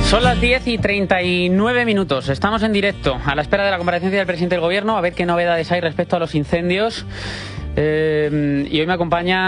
Son las 10:39. Estamos en directo a la espera de la comparecencia del presidente del Gobierno, a ver qué novedades hay respecto a los incendios. Y hoy me acompaña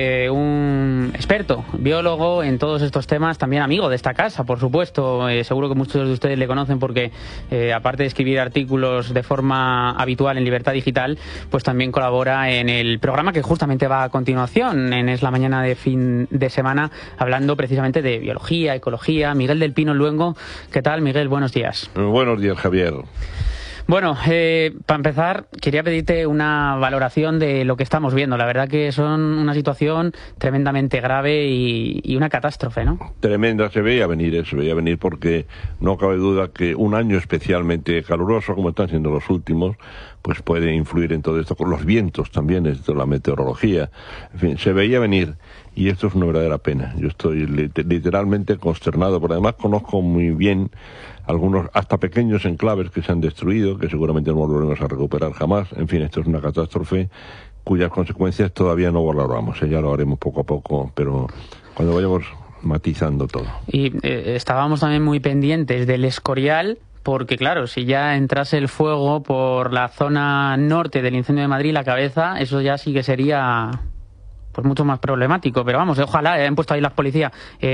un experto, biólogo en todos estos temas, también amigo de esta casa, por supuesto. Seguro que muchos de ustedes le conocen porque, aparte de escribir artículos de forma habitual en Libertad Digital, pues también colabora en el programa que justamente va a continuación, en Es la Mañana de fin de semana, hablando precisamente de biología, ecología. Miguel del Pino Luengo. ¿Qué tal, Miguel? Buenos días. Buenos días, Javier. Bueno, para empezar, quería pedirte una valoración de lo que estamos viendo. La verdad que son una situación tremendamente grave y una catástrofe, ¿no? Tremenda, se veía venir porque no cabe duda que un año especialmente caluroso, como están siendo los últimos, pues puede influir en todo esto, con los vientos también, esto, la meteorología. En fin, se veía venir y esto es una verdadera pena. Yo estoy literalmente consternado, porque además conozco muy bien algunos, hasta pequeños enclaves que se han destruido, que seguramente no volveremos a recuperar jamás. En fin, esto es una catástrofe cuyas consecuencias todavía no valoramos. Ya lo haremos poco a poco, pero cuando vayamos matizando todo. Y estábamos también muy pendientes del Escorial, porque claro, si ya entrase el fuego por la zona norte del incendio de Madrid, la Cabeza, eso ya sí que sería pues mucho más problemático. Pero vamos, ojalá han puesto ahí las policías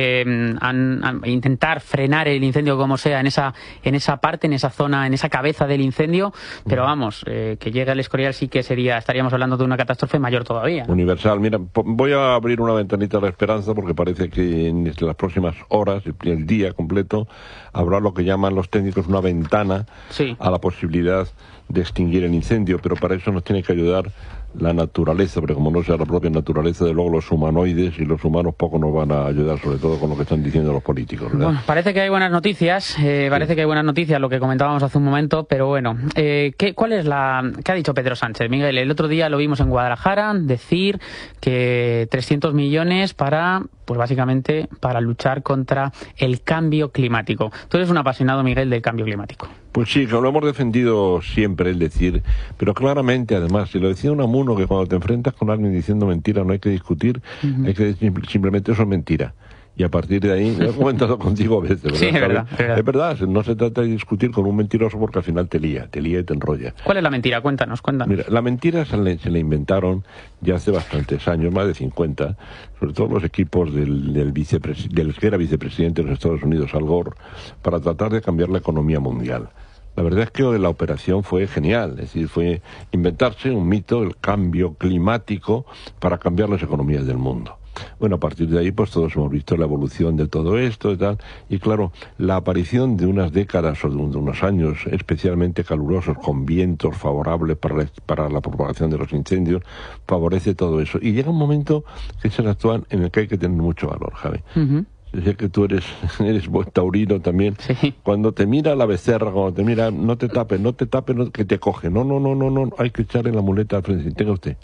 a intentar frenar el incendio como sea en esa parte, en esa zona, en esa cabeza del incendio. Pero vamos, que llegue el Escorial sí que estaríamos hablando de una catástrofe mayor todavía, ¿no? Universal. Mira, voy a abrir una ventanita de la esperanza porque parece que en las próximas horas, el día completo, habrá lo que llaman los técnicos una ventana a la posibilidad de extinguir el incendio, pero para eso nos tiene que ayudar la naturaleza, pero como no sea la propia naturaleza, de luego los humanoides y los humanos poco nos van a ayudar, sobre todo con lo que están diciendo los políticos, ¿verdad? Bueno, parece que hay buenas noticias, parece que hay buenas noticias, lo que comentábamos hace un momento, pero bueno, ¿qué ha dicho Pedro Sánchez? Miguel, el otro día lo vimos en Guadalajara decir que 300 millones para, pues básicamente, para luchar contra el cambio climático. Tú eres un apasionado, Miguel, del cambio climático. Pues sí, que lo hemos defendido siempre, el decir, pero claramente, además, si lo decía Unamuno, que cuando te enfrentas con alguien diciendo mentira no hay que discutir, hay que decir simplemente eso es mentira. Y a partir de ahí, lo he comentado contigo a veces, ¿verdad? Sí, es verdad. No se trata de discutir con un mentiroso porque al final te lía y te enrolla. ¿Cuál es la mentira? Cuéntanos. Mira, la mentira se la inventaron ya hace bastantes años, más de 50, sobre todo los equipos del que era vicepresidente de los Estados Unidos, Al Gore, para tratar de cambiar la economía mundial. La verdad es que la operación fue genial, es decir, fue inventarse un mito, el cambio climático, para cambiar las economías del mundo. Bueno, a partir de ahí, pues todos hemos visto la evolución de todo esto y tal, y claro, la aparición de unas décadas o de unos años especialmente calurosos, con vientos favorables para la propagación de los incendios, favorece todo eso. Y llega un momento que se actúan en el que hay que tener mucho valor, Javi. Sé que tú eres taurino también. Sí. Cuando te mira la becerra, cuando te mira, no te tapes, que te coge. No, hay que echarle la muleta al frente. Tenga usted,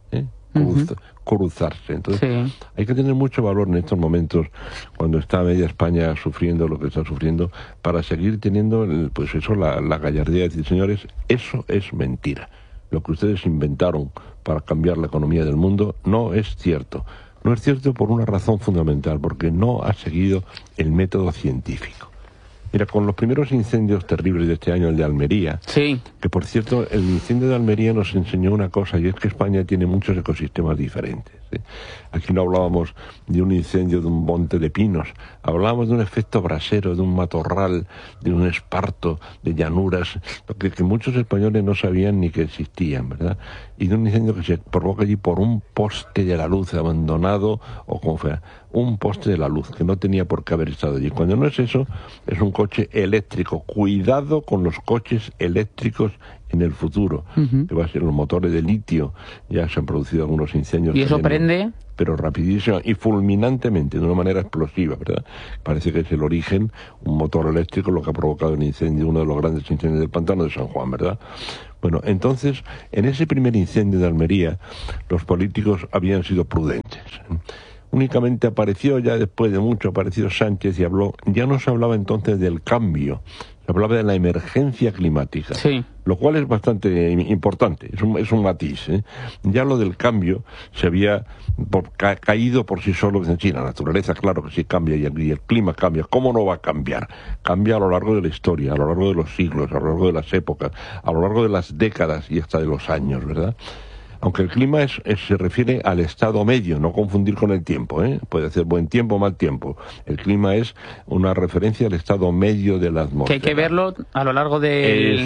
cruzarse. Entonces, hay que tener mucho valor en estos momentos, cuando está media España sufriendo lo que está sufriendo, para seguir teniendo, pues eso, la gallardía de decir, señores, eso es mentira. Lo que ustedes inventaron para cambiar la economía del mundo no es cierto. No es cierto por una razón fundamental, porque no ha seguido el método científico. Mira, con los primeros incendios terribles de este año, el de Almería, que por cierto, el incendio de Almería nos enseñó una cosa, y es que España tiene muchos ecosistemas diferentes, ¿sí? Aquí no hablábamos de un incendio de un monte de pinos, hablábamos de un efecto brasero, de un matorral, de un esparto, de llanuras, que muchos españoles no sabían ni que existían, ¿verdad? Y de un incendio que se provoca allí por un poste de la luz abandonado, o como fuera, un poste de la luz que no tenía por qué haber estado allí. Cuando no es eso, es un coche eléctrico. Cuidado con los coches eléctricos en el futuro, que va a ser los motores de litio. Ya se han producido algunos incendios. ¿Y eso prende? Pero rapidísimo y fulminantemente, de una manera explosiva, ¿verdad? Parece que es el origen, un motor eléctrico, lo que ha provocado el incendio, uno de los grandes incendios del pantano de San Juan, ¿verdad? Bueno, entonces, en ese primer incendio de Almería, los políticos habían sido prudentes. Únicamente apareció, ya después de mucho, apareció Sánchez y habló. Ya no se hablaba entonces del cambio, Se hablaba de la emergencia climática, sí, lo cual es bastante importante, es un matiz, ¿eh? Ya lo del cambio se había caído por sí solo. Sí, la naturaleza, claro que sí cambia, y el clima cambia. ¿Cómo no va a cambiar? Cambia a lo largo de la historia, a lo largo de los siglos, a lo largo de las épocas, a lo largo de las décadas y hasta de los años, ¿verdad? Aunque el clima se refiere al estado medio, no confundir con el tiempo, ¿eh? Puede ser buen tiempo o mal tiempo. El clima es una referencia al estado medio de la atmósfera. Que hay que verlo a lo largo de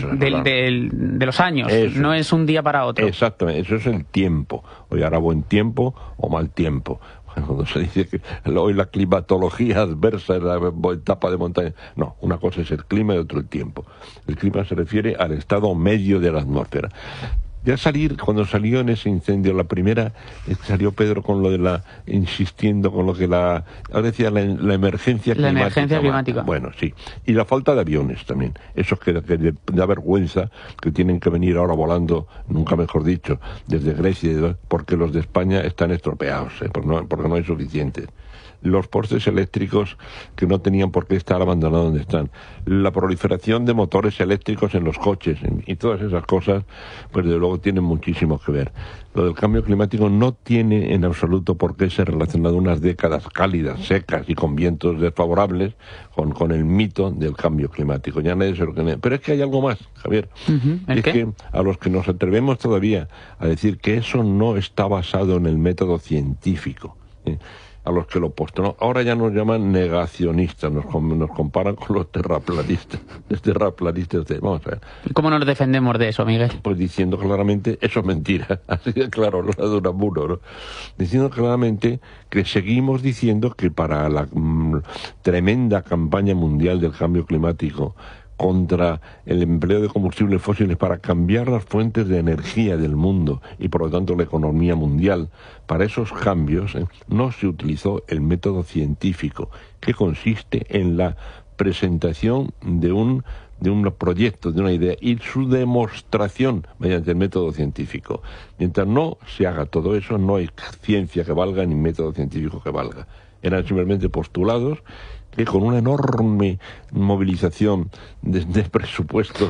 los años, eso. No es un día para otro. Exactamente, eso es el tiempo. Hoy hará buen tiempo o mal tiempo. Cuando se dice que hoy la climatología adversa es la etapa de montaña. No, una cosa es el clima y otra el tiempo. El clima se refiere al estado medio de la atmósfera. Ya cuando salió en ese incendio, la primera, salió Pedro con lo de insistiendo con lo que ahora decía la emergencia climática. La emergencia climática. Bueno, sí. Y la falta de aviones también. Eso que da vergüenza, que tienen que venir ahora volando, nunca mejor dicho, desde Grecia, porque los de España están estropeados, porque no hay suficientes. Los postes eléctricos que no tenían por qué estar abandonados donde están, la proliferación de motores eléctricos en los coches y todas esas cosas, pues desde luego tienen muchísimo que ver. Lo del cambio climático no tiene en absoluto por qué ser relacionado a unas décadas cálidas, secas y con vientos desfavorables con el mito del cambio climático. Ya nadie se lo cree. Pero es que hay algo más, Javier. ¿El qué? Que a los que nos atrevemos todavía a decir que eso no está basado en el método científico, a los que lo opuesto, ¿no? Ahora ya nos llaman negacionistas, nos comparan con los terraplanistas. Vamos a ver. ¿Cómo nos defendemos de eso, Miguel? Pues diciendo claramente, eso es mentira, así de claro, no la de Unamuno, ¿no? Diciendo claramente que seguimos diciendo que para la tremenda campaña mundial del cambio climático, contra el empleo de combustibles fósiles para cambiar las fuentes de energía del mundo y por lo tanto la economía mundial, para esos cambios no se utilizó el método científico, que consiste en la presentación de un proyecto, de una idea y su demostración mediante el método científico. Mientras no se haga todo eso, no hay ciencia que valga ni método científico que valga. Eran simplemente postulados que con una enorme movilización de presupuestos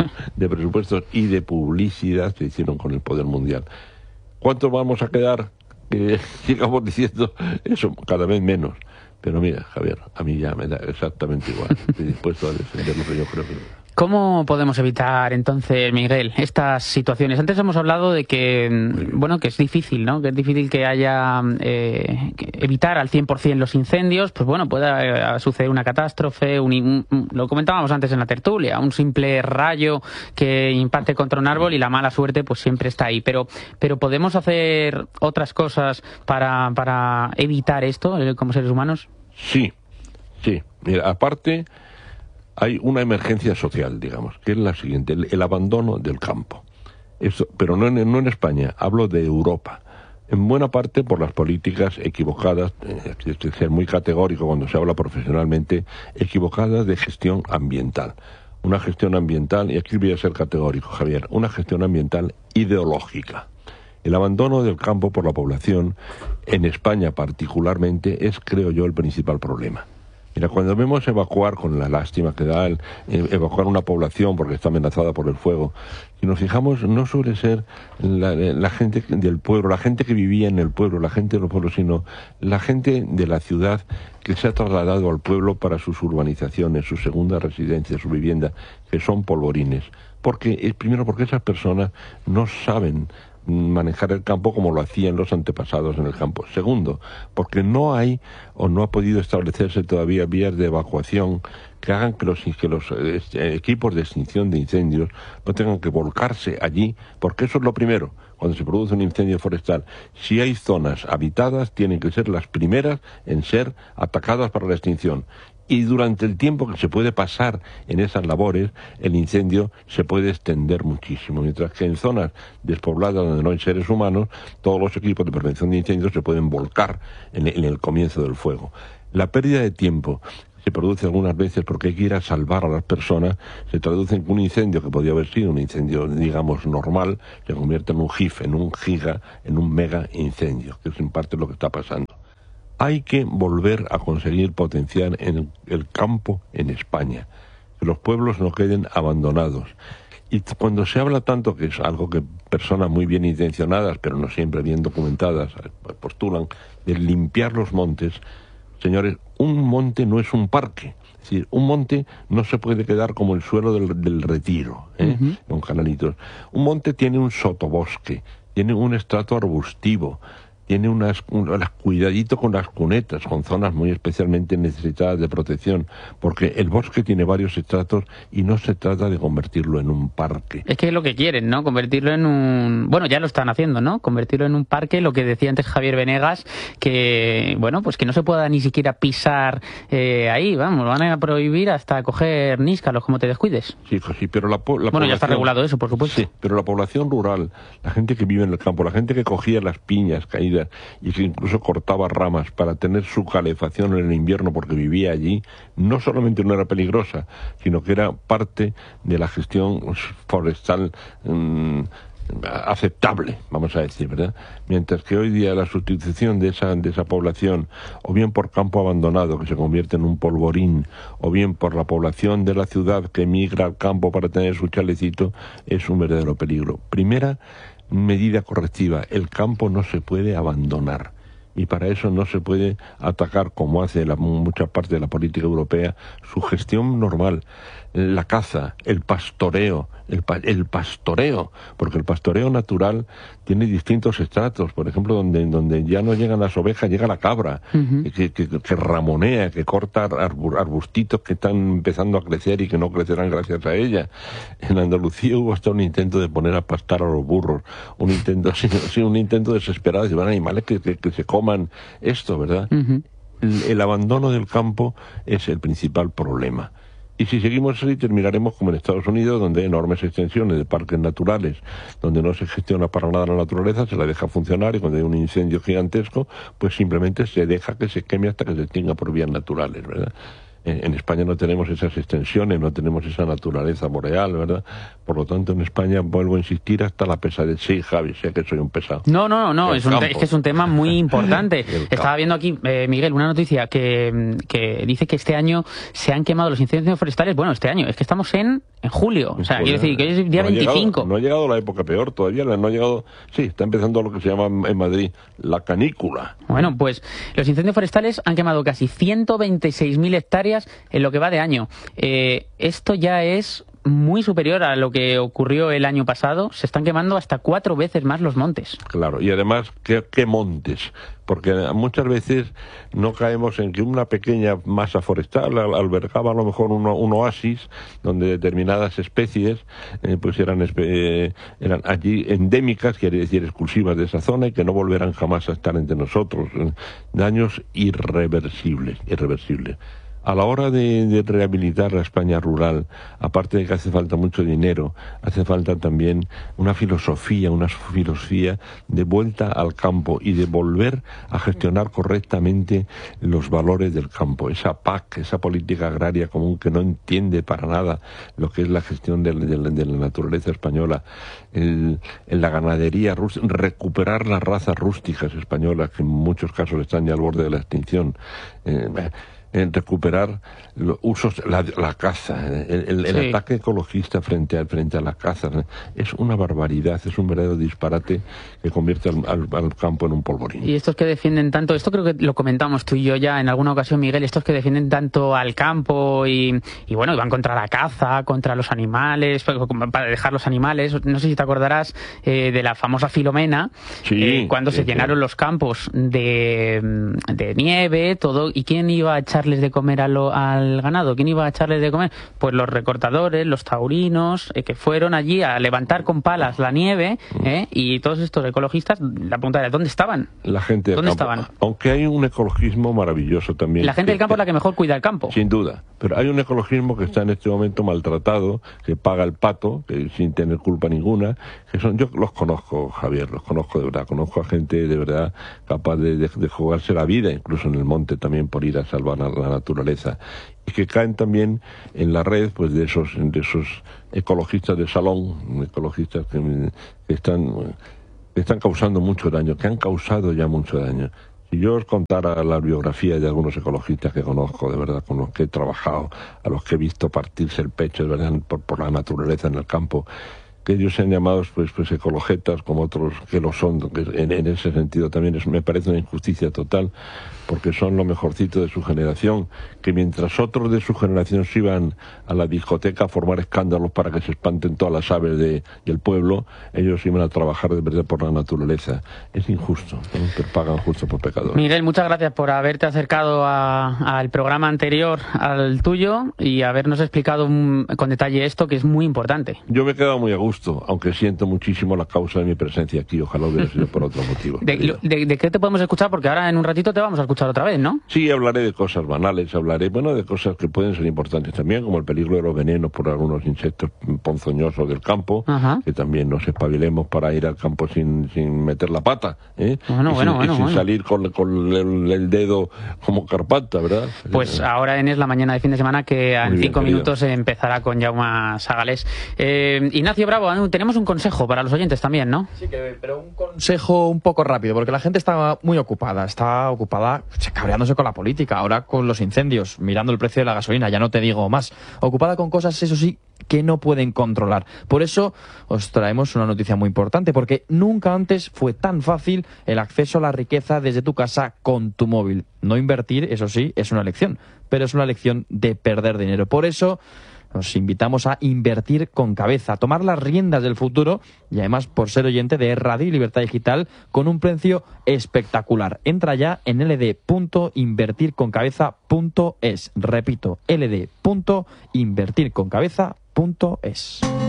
y de publicidad se hicieron con el poder mundial. ¿Cuántos vamos a quedar? Sigamos diciendo eso, cada vez menos. Pero mira, Javier, a mí ya me da exactamente igual. Estoy dispuesto a defender lo que yo creo que... ¿Cómo podemos evitar, entonces, Miguel, estas situaciones? Antes hemos hablado de que, bueno, que es difícil, ¿no? Que es difícil que haya, que evitar al 100% los incendios, pues bueno, pueda suceder una catástrofe, lo comentábamos antes en la tertulia, un simple rayo que impacte contra un árbol y la mala suerte pues siempre está ahí. Pero ¿podemos hacer otras cosas para evitar esto como seres humanos? Sí. Mira, aparte... hay una emergencia social, digamos, que es la siguiente, el abandono del campo. Eso, pero no en España, hablo de Europa. En buena parte por las políticas equivocadas, hay que ser muy categórico cuando se habla profesionalmente, equivocadas de gestión ambiental. Una gestión ambiental, y aquí voy a ser categórico, Javier, una gestión ambiental ideológica. El abandono del campo por la población, en España particularmente, es, creo yo, el principal problema. Mira, cuando vemos evacuar, con la lástima que da evacuar una población porque está amenazada por el fuego, si nos fijamos, no suele ser la gente del pueblo, la gente que vivía en el pueblo, la gente de los pueblos, sino la gente de la ciudad que se ha trasladado al pueblo para sus urbanizaciones, su segunda residencia, su vivienda, que son polvorines. Primero, porque esas personas no saben manejar el campo como lo hacían los antepasados en el campo. Segundo, porque no hay o no ha podido establecerse todavía vías de evacuación que hagan que los equipos de extinción de incendios no tengan que volcarse allí, porque eso es lo primero. Cuando se produce un incendio forestal, si hay zonas habitadas, tienen que ser las primeras en ser atacadas para la extinción. Y durante el tiempo que se puede pasar en esas labores, el incendio se puede extender muchísimo. Mientras que en zonas despobladas donde no hay seres humanos, todos los equipos de prevención de incendios se pueden volcar en el comienzo del fuego. La pérdida de tiempo se produce algunas veces porque hay que ir a salvar a las personas, se traduce en un incendio que podía haber sido un incendio, digamos, normal, se convierte en un GIF, en un mega incendio, que es en parte lo que está pasando. Hay que volver a conseguir potenciar en el campo en España. los pueblos no queden abandonados. Y cuando se habla tanto, que es algo que personas muy bien intencionadas, pero no siempre bien documentadas, postulan, de limpiar los montes, señores, un monte no es un parque. Es decir, un monte no se puede quedar como el suelo del Retiro, con canalitos. Un monte tiene un sotobosque, tiene un estrato arbustivo, tiene cuidadito con las cunetas, con zonas muy especialmente necesitadas de protección, porque el bosque tiene varios estratos y no se trata de convertirlo en un parque. Es que es lo que quieren, ¿no? Convertirlo en un... Bueno, ya lo están haciendo, ¿no? Convertirlo en un parque, lo que decía antes Javier Venegas, que, bueno, pues que no se pueda ni siquiera pisar ahí, vamos, lo van a prohibir hasta coger níscalos, como te descuides. Sí, pero la bueno, ya está regulado eso, por supuesto. Sí, pero la población rural, la gente que vive en el campo, la gente que cogía las piñas caídas y que incluso cortaba ramas para tener su calefacción en el invierno porque vivía allí, no solamente no era peligrosa, sino que era parte de la gestión forestal aceptable, vamos a decir, ¿verdad? Mientras que hoy día la sustitución de esa población, o bien por campo abandonado que se convierte en un polvorín, o bien por la población de la ciudad que emigra al campo para tener su chalecito, es un verdadero peligro. Primera medida correctiva: el campo no se puede abandonar, y para eso no se puede atacar, como hace mucha parte de la política europea, su gestión normal, la caza, el pastoreo, el pastoreo, porque el pastoreo natural tiene distintos estratos. Por ejemplo, donde ya no llegan las ovejas, llega la cabra, que ramonea, que corta arbustitos que están empezando a crecer y que no crecerán gracias a ella. En Andalucía hubo hasta un intento de poner a pastar a los burros, un intento desesperado de llevar animales que se coman esto, ¿verdad? El abandono del campo es el principal problema. Y si seguimos así, terminaremos como en Estados Unidos, donde hay enormes extensiones de parques naturales, donde no se gestiona para nada la naturaleza, se la deja funcionar, y cuando hay un incendio gigantesco, pues simplemente se deja que se queme hasta que se extinga por vías naturales, ¿verdad? En España no tenemos esas extensiones, no tenemos esa naturaleza boreal, ¿verdad? Por lo tanto, en España, vuelvo a insistir, hasta la pesadez. Sí, Javi, sé que soy un pesado. No, es que es un tema muy importante. Estaba viendo aquí, Miguel, una noticia que dice que este año se han quemado los incendios forestales. Bueno, este año, es que estamos en julio. O sea, quiero decir que hoy es día 25. No ha llegado la época peor todavía, no ha llegado... Sí, está empezando lo que se llama en Madrid la canícula. Bueno, pues los incendios forestales han quemado casi 126.000 hectáreas en lo que va de año. Esto ya es muy superior a lo que ocurrió el año pasado. Se están quemando hasta 4 veces más los montes. Claro, y además, ¿qué montes? Porque muchas veces no caemos en que una pequeña masa forestal albergaba a lo mejor un oasis donde determinadas especies pues eran allí endémicas, quiere decir exclusivas de esa zona, y que no volverán jamás a estar entre nosotros. Daños irreversibles. A la hora de rehabilitar la España rural, aparte de que hace falta mucho dinero, hace falta también una filosofía de vuelta al campo y de volver a gestionar correctamente los valores del campo. Esa PAC, esa política agraria común que no entiende para nada lo que es la gestión de la naturaleza española, en la ganadería, recuperar las razas rústicas españolas, que en muchos casos están ya al borde de la extinción, en recuperar los usos, la caza, el ataque ecologista frente a la caza. Es una barbaridad, es un verdadero disparate que convierte al campo en un polvorín. Y estos que defienden tanto, esto creo que lo comentamos tú y yo ya en alguna ocasión, Miguel, estos que defienden tanto al campo y bueno, y van contra la caza, contra los animales, para dejar los animales. No sé si te acordarás de la famosa Filomena, cuando se llenaron los campos de nieve, todo, ¿y quién iba a echarles de comer al ganado? ¿Quién iba a echarles de comer? Pues los recortadores, los taurinos, que fueron allí a levantar con palas la nieve, y todos estos ecologistas, la pregunta era, ¿dónde estaban? La gente del ¿Dónde campo. estaban? Aunque hay un ecologismo maravilloso también. La gente del campo es la que mejor cuida el campo. Sin duda. Pero hay un ecologismo que está en este momento maltratado, que paga el pato, que sin tener culpa ninguna, yo los conozco, Javier, los conozco de verdad. Conozco a gente de verdad capaz de jugarse la vida, incluso en el monte también, por ir a salvar la naturaleza, y que caen también en la red pues de esos ecologistas de salón, ecologistas que están causando mucho daño, que han causado ya mucho daño. Si yo os contara la biografía de algunos ecologistas que conozco, de verdad, con los que he trabajado, a los que he visto partirse el pecho, de verdad, por la naturaleza en el campo, que ellos sean llamados pues ecologetas como otros que lo son, que en ese sentido también me parece una injusticia total, porque son lo mejorcito de su generación, que mientras otros de su generación se iban a la discoteca a formar escándalos para que se espanten todas las aves del pueblo, ellos iban a trabajar de verdad por la naturaleza. Es injusto, ¿no? Que pagan justo por pecadores. Miguel, muchas gracias por haberte acercado al programa anterior al tuyo y habernos explicado con detalle esto, que es muy importante. Yo me he quedado muy a gusto, aunque siento muchísimo la causa de mi presencia aquí. Ojalá hubiera sido por otro motivo. ¿De qué te podemos escuchar? Porque ahora en un ratito te vamos a escuchar otra vez, ¿no? Sí, hablaré de cosas banales, hablaré, de cosas que pueden ser importantes también, como el peligro de los venenos por algunos insectos ponzoñosos del campo, que también nos espabilemos para ir al campo sin meter la pata, ¿eh? Sin salir con el dedo como carpanta, ¿verdad? Pues ahora es la mañana de fin de semana, que en 5 minutos empezará con Jaume Sagales. Ignacio Bravo, tenemos un consejo para los oyentes también, ¿no? Sí, pero un consejo un poco rápido, porque la gente está muy ocupada, cabreándose con la política, ahora con los incendios, mirando el precio de la gasolina, ya no te digo más, ocupada con cosas, eso sí, que no pueden controlar. Por eso os traemos una noticia muy importante, porque nunca antes fue tan fácil el acceso a la riqueza desde tu casa con tu móvil. No invertir, eso sí, es una lección, pero es una lección de perder dinero. Por eso os invitamos a invertir con cabeza, a tomar las riendas del futuro y además por ser oyente de Radio y Libertad Digital con un precio espectacular. Entra ya en ld.invertirconcabeza.es. Repito, ld.invertirconcabeza.es.